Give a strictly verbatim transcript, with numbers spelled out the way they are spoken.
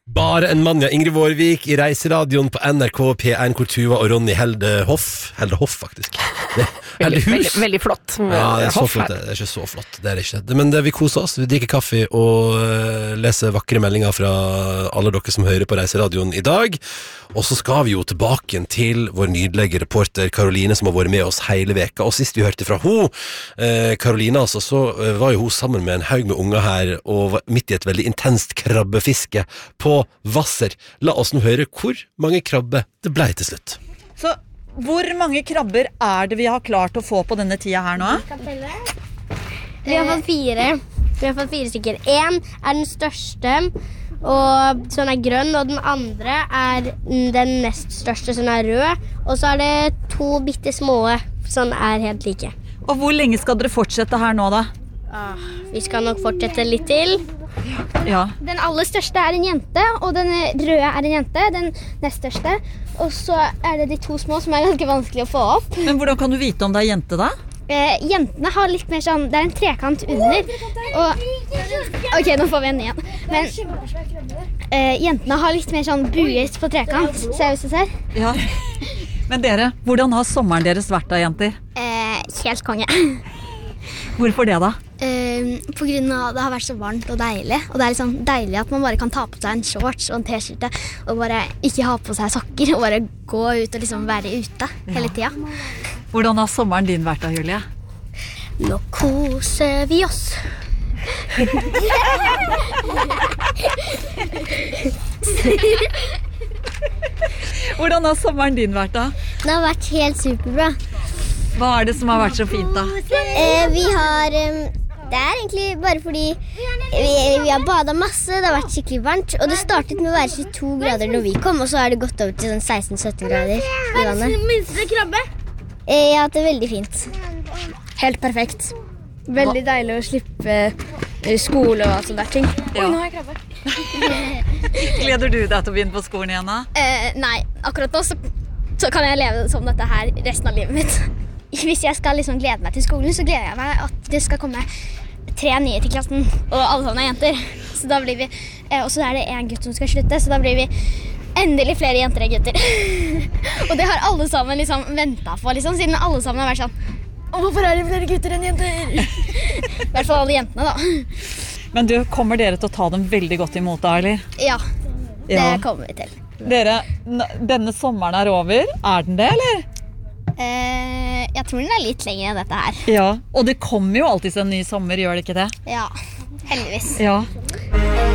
Bare en mann, ja. Ingrid Vårvik i Reiseradioen på N R K P en, hvor Tuva og Ronny Helde Hoff Helde Hoff, faktisk. Veldig, veldig, veldig flott. Ja, det er så flott. Det er ikke så flott. Det er det ikke. Det, men det, vi koser oss. Vi drikker kaffe og uh, leser vakre meldinger fra alle dere som hører på Reiseradioen i dag. Og så skal vi jo tilbake til vår nydelige reporter Karoline, som har vært med oss hele veka. Og sist vi hørte fra hun, uh, Karoline, altså, så uh, var jo hun sammen med en haug med unger her, og var midt i et veldig intenst krabbefiske på Hvasser. La oss nå høre hvor mange krabber det ble til slutt. Så hvor mange krabber er det vi har klart å få på denne tida her nå? Vi har fått fire. Vi har fått fire stykker. En er den største, og sånn er grønn, og den andre er den nest største, som er rød. Og så er det to bitte små, som er helt like. Og hvor lenge skal dere fortsette her nå da? Ah, vi skal nok fortsette litt til. Ja. Den aller største er en jente, og den røde er en jente, den nest største. Og så er det de to små som er ganske vanskelig å få opp. Men hvordan kan du vite om det er jente da? Eh, jentene har litt mer sånn, det er en trekant under. Og, ok, nå får vi en igjen. Men eh, jentene har litt mer sånn buer på trekant, ser hvis du ser. Ja. Men dere, hvordan har sommeren deres vært da, jenter? Eh, helt konge. Hvorfor det da? Uh, på grunn av det har vært så varmt og deilig. Og det er liksom deilig at man bare kan ta på seg en shorts og en t-skjorte og bare ikke ha på seg sokker og bare gå ut og liksom være ute hele tida. Hvordan har sommeren din vært da, Julie? Nå koser vi oss. Hvordan har sommeren din vært da? Det har vært helt superbra. Hva er det som har vært så fint da? Eh, vi har... Um, det er egentlig bare fordi vi, vi har badet masse, det har vært skikkelig varmt, og det startet med å være tjueto grader når vi kom, og så har det gått over til sånn seksten til sytten grader i vannet. Minste krabbe. Eh, ja, det er veldig fint. Helt perfekt. Veldig deilig å slippe skole og sånne der ting. Ja. Oi, nå har jeg krabbe. Gleder du deg til å begynne på skolen igjen da? Eh, nei, akkurat nå så, så kan jeg leve som dette her resten av livet mitt. Hvis jeg skal liksom glede meg til skolen, så gleder jeg meg at det skal komme tre nye til klassen, og alle sammen er jenter. Så da blir vi, eh, og så er det en gutt som skal slutte, så da blir vi endelig flere jenter enn gutter. Og det har alle sammen liksom ventet på, liksom, siden alle sammen har vært sånn, «Å, hvorfor er det flere gutter enn jenter?» I hvert fall alle jentene da. Men du, kommer dere til å ta dem veldig godt imot da, eller? Ja, det Ja. kommer vi til. Dere, denne sommeren er over. Er den det, eller? Eh, jeg tror den er litt lenger enn dette her. Ja. Og det kommer jo alltid en ny sommer, gjør det ikke det? Ja, heldigvis. Ja.